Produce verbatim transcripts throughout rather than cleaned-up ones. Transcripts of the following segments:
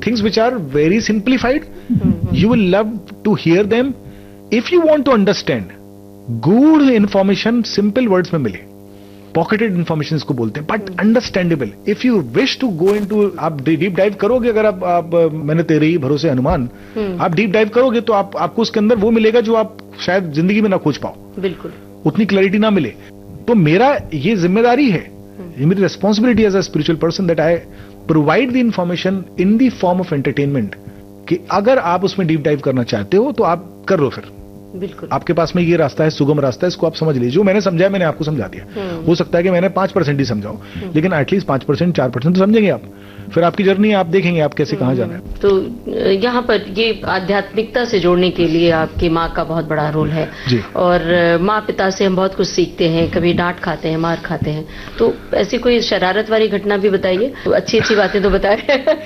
things which are very simplified. Mm-hmm. You will love to hear them. If you want to understand, good information simple words में मिले, pocketed information इसको बोलते हैं, but understandable. If you wish to go into, आप deep dive करोगे, अगर आप, आप मैंने तेरे ही भरोसे हनुमान, आप deep dive करोगे तो आप आपको उसके अंदर वो मिलेगा जो आप शायद जिंदगी में ना खोज पाओ. बिल्कुल. उतनी क्लैरिटी ना मिले. तो मेरा ये जिम्मेदारी है, ये मेरी responsibility as a spiritual person that I provide the information in the form of entertainment, कि अगर आप उसमें डीप डाइव करना चाहते हो तो आप कर लो. फिर बिल्कुल आपके पास में ये रास्ता है, सुगम रास्ता है, इसको आप समझ लीजिए. जो मैंने समझा मैंने आपको समझा दिया. हो सकता है कि मैंने पांच परसेंट ही समझाऊं, लेकिन एटलीस्ट पांच परसेंट चार परसेंट तो समझेंगे आप. फिर आपकी जर्नी आप देखेंगे आप कैसे कहां जाना है. तो यहाँ पर ये आध्यात्मिकता से जोड़ने के लिए आपकी माँ का बहुत बड़ा रोल है. जी. और माँ पिता से हम बहुत कुछ सीखते हैं, कभी डांट खाते हैं, मार खाते हैं. तो ऐसी कोई शरारत वाली घटना भी बताइए. तो अच्छी अच्छी बातें तो बताए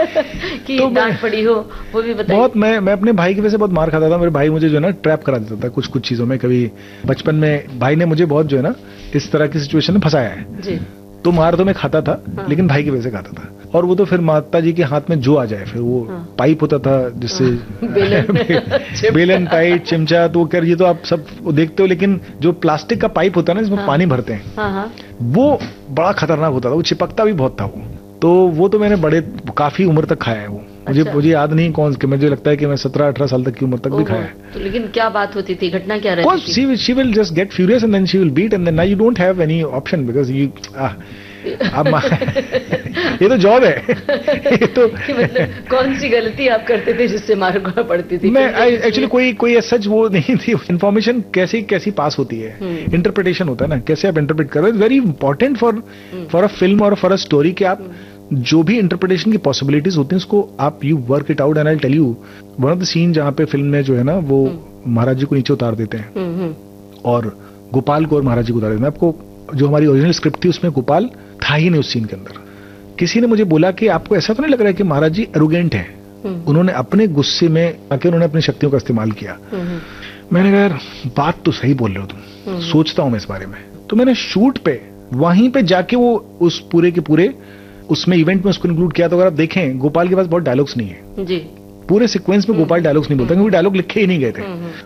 कि तो डांट पड़ी हो वो भी बताइए. बहुत मैं मैं अपने भाई की वजह से बहुत मार खाता था. मेरे भाई मुझे जो है ना ट्रैप करा देता था कुछ कुछ चीजों में. कभी बचपन में भाई ने मुझे बहुत जो है ना इस तरह की सिचुएशन में फंसाया है. जी. तो मार तो मैं खाता था, हाँ. लेकिन भाई की वजह से खाता था. और वो तो फिर माता जी के हाथ में जो आ जाए, फिर वो हाँ. पाइप होता था जिससे हाँ. बेलन, बेलन पाइप चिमचा, तो कर ये तो आप सब देखते हो. लेकिन जो प्लास्टिक का पाइप होता है ना जिसमें हाँ. पानी भरते हैं, हाँ. वो बड़ा खतरनाक होता था. वो चिपकता भी बहुत था वो. तो वो तो मैंने बड़े काफी उम्र तक खाया है वो. मुझे अच्छा. मुझे याद नहीं कौन, मुझे लगता है कि मैं सत्रह अठारह साल तक की उम्र तक भी खाया है. तो लेकिन क्या बात होती थी, घटना क्या रहती थी? She will just get furious and then she will beat and then now you don't have any option because you ah, अब ये तो जॉब है. ये तो मतलब कौन सी गलती आप करते थे जिससे मार पड़ती थी? मैं एक्चुअली कोई कोई सच वो नहीं थी. इन्फॉर्मेशन कैसी कैसी पास होती है, इंटरप्रिटेशन होता है ना, कैसे आप इंटरप्रेट कर रहे हो. Very important for for a film और फॉर अ स्टोरी कि आप जो भी इंटरप्रिटेशन की पॉसिबिलिटीज होती हैं उसको आप you work it out. And I tell you one of the scene जहाँ पे फिल्म में जो है ना वो महाराज जी को नीचे उतार देते हैं और गोपाल को और महाराज जी को उतार देते हैं. आपको जो हमारी ओरिजिनल स्क्रिप्ट थी उसमें गोपाल था ही नहीं उस सीन के अंदर. किसी ने मुझे बोला कि आपको ऐसा तो नहीं लग रहा है कि महाराज जी एरोगेंट हैं, उन्होंने अपने गुस्से में आके उन्होंने अपनी शक्तियों का इस्तेमाल किया. मैंने कहा यार बात तो सही बोल रहे हो तुम, सोचता हूं मैं इस बारे में. तो मैंने शूट पे वहीं पे जाके वो उस पूरे के पूरे उसमें इवेंट में उसको इंक्लूड किया. तो अगर आप देखें गोपाल के पास बहुत डायलॉग्स नहीं है जी. पूरे सीक्वेंस में गोपाल डायलॉग्स नहीं बोलता क्योंकि डायलॉग लिखे ही नहीं गए थे.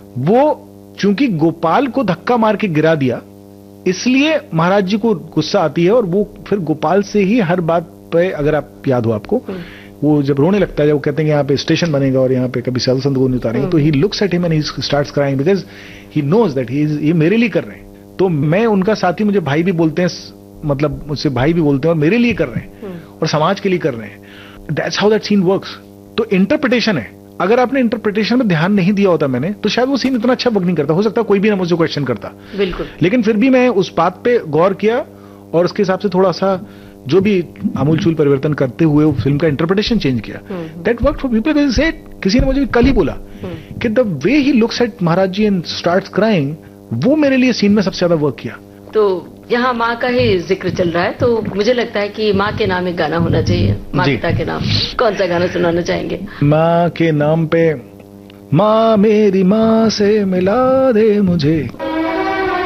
वो चूंकि गोपाल को धक्का मार के गिरा दिया इसलिए महाराज जी को गुस्सा आती है और वो फिर गोपाल से ही हर बात पे, अगर आप याद हो आपको, वो जब रोने लगता है, जब वो कहते हैं यहाँ पे स्टेशन बनेगा और यहाँ पे कभी साधु संत को नहीं उतारेंगे, तो he looks at him and he starts crying because he knows that he is ये मेरे लिए कर रहे हैं. तो मैं उनका साथी, मुझे भाई भी बोलते हैं, मतलब मुझसे भाई भी बोलते हैं और मेरे लिए कर रहे हैं और समाज के लिए कर रहे हैं. That's how that scene works. तो इंटरप्रिटेशन है. अगर आपने इंटरप्रिटेशन में ध्यान नहीं दिया होता मैंने, तो शायद वो सीन इतना अच्छा वर्क नहीं करता. हो सकता है कोई भी ना मुझे क्वेश्चन करता. बिल्कुल. लेकिन फिर भी मैं उस बात पे गौर किया और उसके हिसाब से थोड़ा सा जो भी आमूलचूल परिवर्तन करते हुए फिल्म का इंटरप्रिटेशन चेंज किया. That work for people. किसी ने मुझे कल ही बोला कि the way he looks at Maharaj ji and starts crying, वो मेरे लिए सीन में सबसे ज्यादा वर्क किया. तो यहाँ माँ का ही जिक्र चल रहा है, तो मुझे लगता है कि माँ के नाम एक गाना होना चाहिए. माँ पिता के नाम कौन सा गाना सुनाना चाहेंगे? माँ के नाम पे, माँ मेरी माँ से मिला दे मुझे,